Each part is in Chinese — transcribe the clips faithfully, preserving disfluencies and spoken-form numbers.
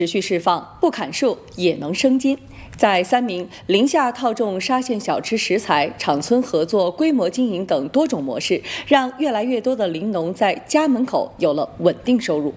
持续释放，不砍树也能生金。在三明、林下套种沙县小吃食材、厂村合作、规模经营等多种模式，让越来越多的林农在家门口有了稳定收入。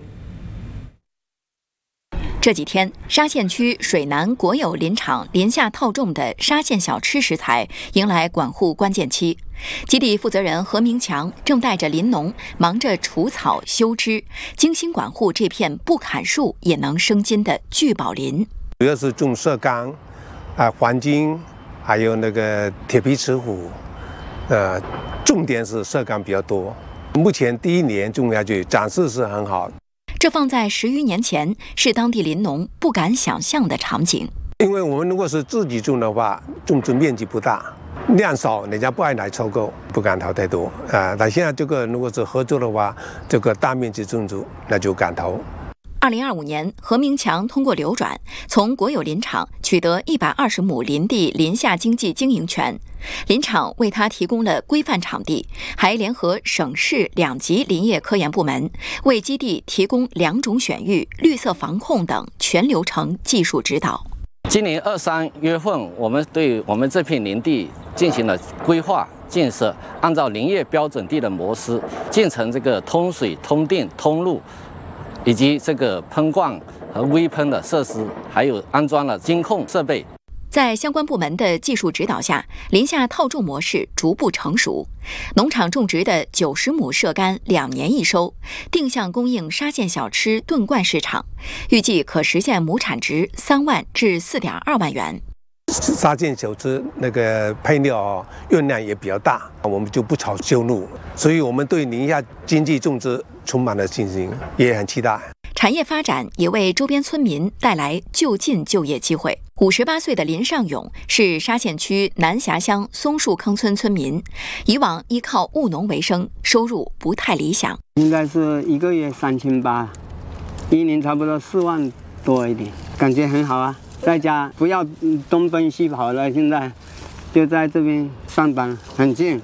这几天，沙县区水南国有林场林下套种的沙县小吃食材迎来管护关键期。基地负责人何明强正带着林农忙着除草修枝，精心管护这片不砍树也能生金的聚宝林。 主要是种麝柑、啊黄金，还有那个铁皮石斛，呃，重点是麝柑比较多。目前第一年种下去，长势是很好。 这放在十余年前，是当地林农不敢想象的场景。 因为我们如果是自己种的话，种植面积不大，量少，人家不爱来收购，不敢投太多啊。但现在这个如果是合作的话，这个大面积种植，那就敢投。 二零二五年，何明强通过流转，从国有林场取得一百二十亩林地林下经济经营权。林场为他提供了规范场地，还联合省市两级林业科研部门，为基地提供两种选育、绿色防控等全流程技术指导。 今年二三月份，我们对我们这片林地进行了规划建设，按照林业标准地的模式，建成这个通水、通电、通路，以及这个喷灌和微喷的设施，还有安装了监控设备。 在相关部门的技术指导下，林下套种模式逐步成熟。农场种植的九十亩麝柑两年一收，定向供应沙县小吃炖罐市场，预计可实现亩产值三万至四点二万元。 沙县小吃那个配料啊，用量也比较大，我们就不炒修路，所以我们对林下经济种植充满了信心，也很期待。 产业发展也为周边村民带来就近就业机会。五十八岁的林尚勇是沙县区南峡乡松树坑村村民，以往依靠务农为生，收入不太理想。 应该是一个月三千八，一年差不多四万多一点，感觉很好啊。在家不要东奔西跑了，现在就在这边上班，很近。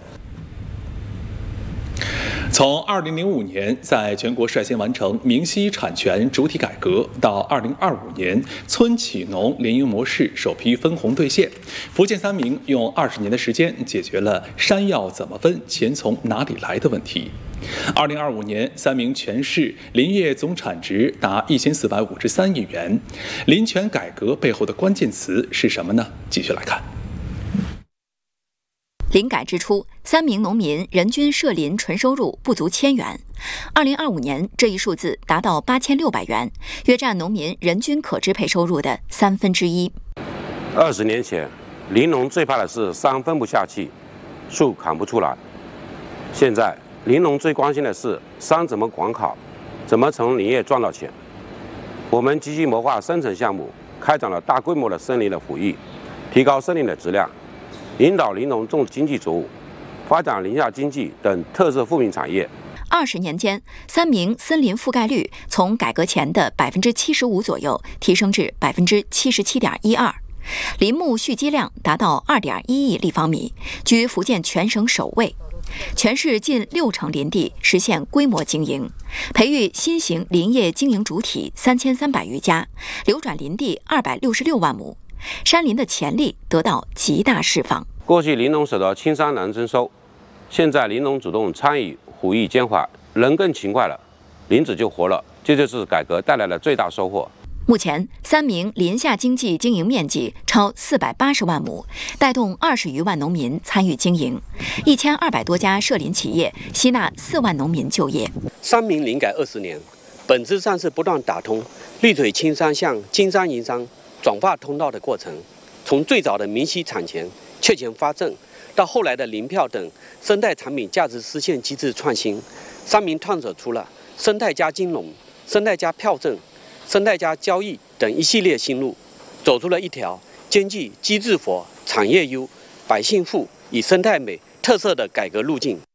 从二零零五年在全国率先完成明晰产权主体改革，到二零二五年村企农联营模式首批分红兑现，福建三明用二十年的时间解决了山药怎么分、钱从哪里来的问题。二零二五年，三明全市林业总产值达一千四百五十三亿元。林权改革背后的关键词是什么呢？继续来看。 林改之初，三明农民人均涉林纯收入不足千元。二零二五年，这一数字达到八千六百元，约占农民人均可支配收入的三分之一。 二十年前，林农最怕的是山分不下去，树砍不出来。现在，林农最关心的是山怎么管好，怎么从林业赚到钱。我们积极谋划生产项目，开展了大规模的森林的复育，提高森林的质量。引导林农种经济作物，发展林下经济等特色富民产业。 二十年间，三明森林覆盖率从改革前的百分之七十五左右提升至百分之七十七点一二，林木蓄积量达到二点一亿立方米，居福建全省首位。全市近六成林地实现规模经营，培育新型林业经营主体三千三百余家，流转林地二百六十六万亩。山林的潜力得到极大释放。 过去林农守得青山难征收，现在林农主动参与虎育兼怀，人更勤快了，林子就活了，这就是改革带来的最大收获。 目前，三明林下经济经营面积超四百八十万亩，带动二十余万农民参与经营，一千二百多家涉林企业吸纳四万农民就业。 三明林改二十年，本质上是不断打通绿水青山向金山银山转化通道的过程，从最早的明晰产权、确权发证，到后来的林票等生态产品价值实现机制创新，三明探索出了生态加金融、生态加票证、生态加交易等一系列新路，走出了一条兼具机制活、产业优、百姓富与生态美特色的改革路径。